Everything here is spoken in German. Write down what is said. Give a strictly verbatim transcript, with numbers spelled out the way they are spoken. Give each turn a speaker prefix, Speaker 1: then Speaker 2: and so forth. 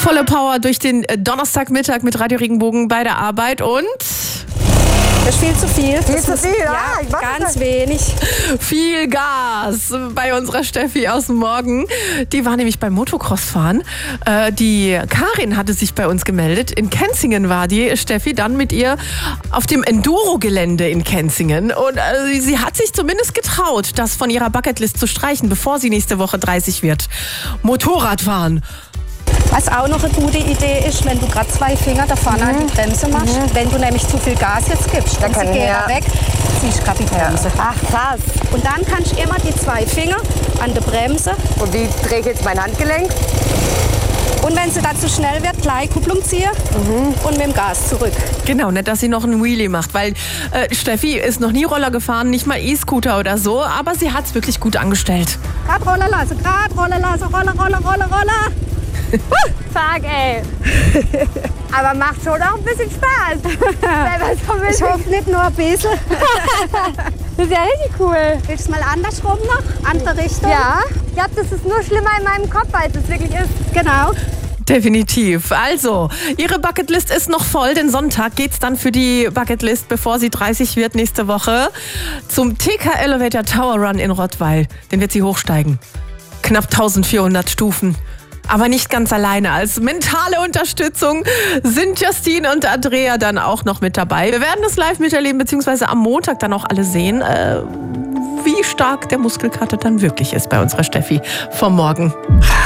Speaker 1: Volle Power durch den Donnerstagmittag mit Radio Regenbogen bei der Arbeit und...
Speaker 2: Das ist viel zu viel.
Speaker 3: Viel
Speaker 2: das
Speaker 3: zu
Speaker 2: muss,
Speaker 3: viel, ja.
Speaker 2: ja
Speaker 3: Ich mach
Speaker 2: ganz
Speaker 3: das.
Speaker 2: wenig.
Speaker 1: Viel Gas bei unserer Steffi aus dem Morgen. Die war nämlich beim Motocross-Fahren. Äh, die Karin hatte sich bei uns gemeldet. In Kenzingen war die Steffi dann mit ihr auf dem Enduro-Gelände in Kenzingen. Und äh, sie hat sich zumindest getraut, das von ihrer Bucketlist zu streichen, bevor sie nächste Woche dreißig wird. Motorradfahren.
Speaker 2: Was auch noch eine gute Idee ist, wenn du gerade zwei Finger da vorne mhm. an die Bremse machst, mhm. wenn du nämlich zu viel Gas jetzt gibst, dann sie geht
Speaker 3: ja.
Speaker 2: da weg, ziehst du gerade die Bremse.
Speaker 3: Ja. Ach krass.
Speaker 2: Und dann kannst du immer die zwei Finger an der Bremse.
Speaker 3: Und wie drehe ich jetzt mein Handgelenk?
Speaker 2: Und wenn sie dann zu schnell wird, gleich Kupplung ziehen mhm. und mit dem Gas zurück.
Speaker 1: Genau, nicht, dass sie noch einen Wheelie macht, weil äh, Steffi ist noch nie Roller gefahren, nicht mal E-Scooter oder so, aber sie hat es wirklich gut angestellt.
Speaker 2: Gerade rollen lassen, gerade rollen lassen, roller, roller, roller, roller.
Speaker 3: Fuck, ey. Aber macht schon auch ein bisschen Spaß.
Speaker 2: Ich hoffe nicht nur ein bisschen.
Speaker 3: Das ist ja richtig cool.
Speaker 2: Willst du mal andersrum noch? Andere Richtung?
Speaker 3: Ja. Ich glaube, das ist nur schlimmer in meinem Kopf, als es wirklich ist.
Speaker 2: Genau.
Speaker 1: Definitiv. Also, ihre Bucketlist ist noch voll, denn Sonntag geht's dann für die Bucketlist, bevor sie dreißig wird, nächste Woche, zum T K Elevator Tower Run in Rottweil. Den wird sie hochsteigen. Knapp eintausendvierhundert Stufen. Aber nicht ganz alleine. Als mentale Unterstützung sind Justine und Andrea dann auch noch mit dabei. Wir werden das live miterleben, beziehungsweise am Montag dann auch alle sehen, äh, wie stark der Muskelkater dann wirklich ist bei unserer Steffi vom Morgen.